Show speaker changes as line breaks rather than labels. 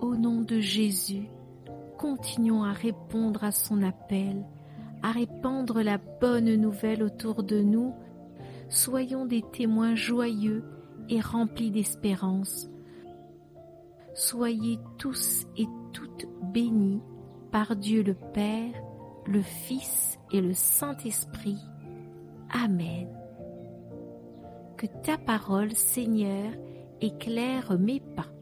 Au nom de Jésus, continuons à répondre à son appel, à répandre la bonne nouvelle autour de nous. Soyons des témoins joyeux et remplis d'espérance. Soyez tous et toutes bénis par Dieu le Père, le Fils et le Saint-Esprit. Amen. Que ta parole, Seigneur, éclaire mes pas.